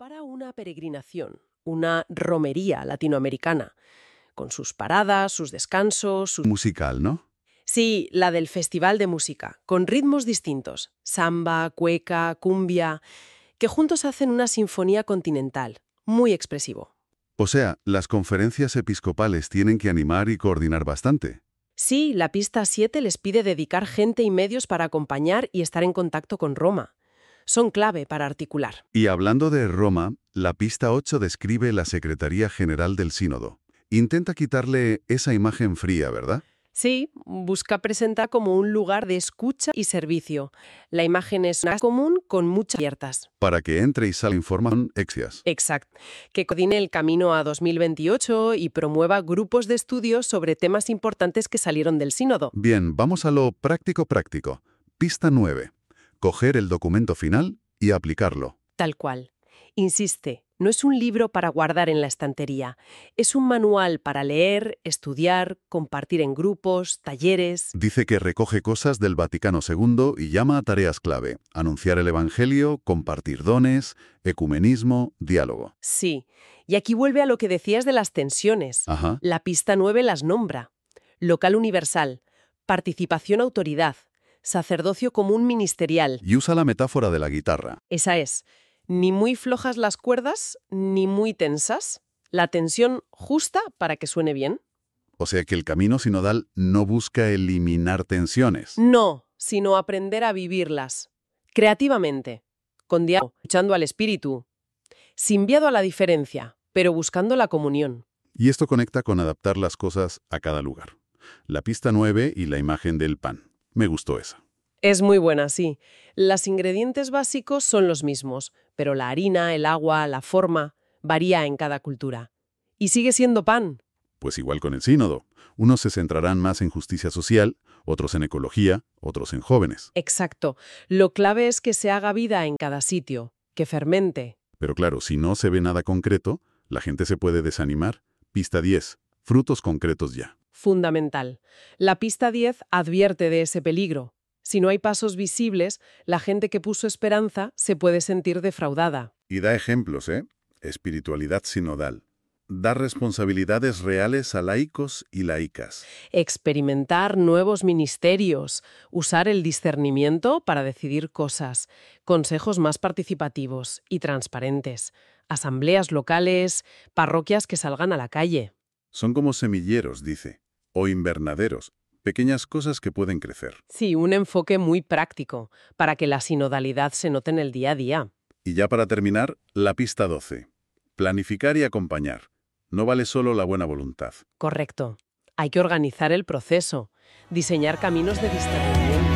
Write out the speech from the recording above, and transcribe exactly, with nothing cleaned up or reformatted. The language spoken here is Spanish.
Para una peregrinación, una romería latinoamericana, con sus paradas, sus descansos, sus... Musical, ¿no? Sí, la del Festival de Música, con ritmos distintos, samba, cueca, cumbia, que juntos hacen una sinfonía continental, muy expresivo. O sea, las conferencias episcopales tienen que animar y coordinar bastante. Sí, la pista siete les pide dedicar gente y medios para acompañar y estar en contacto con Roma. Son clave para articular. Y hablando de Roma, la pista ocho describe la Secretaría General del Sínodo. Intenta quitarle esa imagen fría, ¿verdad? Sí, busca presentar como un lugar de escucha y servicio. La imagen es una común con muchas abiertas. Para que entre y salga información exias. Exacto. Que coordine el camino a dos mil veintiocho y promueva grupos de estudios sobre temas importantes que salieron del sínodo. Bien, vamos a lo práctico práctico. Pista nueve. Coger el documento final y aplicarlo. Tal cual. Insiste, no es un libro para guardar en la estantería. Es un manual para leer, estudiar, compartir en grupos, talleres. Dice que recoge cosas del Vaticano segundo y llama a tareas clave. Anunciar el Evangelio, compartir dones, ecumenismo, diálogo. Sí. Y aquí vuelve a lo que decías de las tensiones. Ajá. La pista nueve las nombra. Local universal, participación autoridad, sacerdocio común ministerial. Y usa la metáfora de la guitarra. Esa es. Ni muy flojas las cuerdas, ni muy tensas. La tensión justa para que suene bien. O sea que el camino sinodal no busca eliminar tensiones. No, sino aprender a vivirlas. Creativamente. Con diálogo, escuchando al espíritu. Sin miedo a la diferencia, pero buscando la comunión. Y esto conecta con adaptar las cosas a cada lugar. La pista nueve y la imagen del pan. Me gustó esa. Es muy buena, sí. Los ingredientes básicos son los mismos, pero la harina, el agua, la forma, varía en cada cultura. Y sigue siendo pan. Pues igual con el sínodo. Unos se centrarán más en justicia social, otros en ecología, otros en jóvenes. Exacto. Lo clave es que se haga vida en cada sitio, que fermente. Pero claro, si no se ve nada concreto, la gente se puede desanimar. Pista diez. Frutos concretos ya. Fundamental. La pista diez advierte de ese peligro. Si no hay pasos visibles, la gente que puso esperanza se puede sentir defraudada. Y da ejemplos, ¿eh? Espiritualidad sinodal. Da responsabilidades reales a laicos y laicas. Experimentar nuevos ministerios, usar el discernimiento para decidir cosas, consejos más participativos y transparentes, asambleas locales, parroquias que salgan a la calle. Son como semilleros, dice, o invernaderos, pequeñas cosas que pueden crecer. Sí, un enfoque muy práctico, para que la sinodalidad se note en el día a día. Y ya para terminar, la pista doce. Planificar y acompañar. No vale solo la buena voluntad. Correcto. Hay que organizar el proceso, diseñar caminos de discernimiento.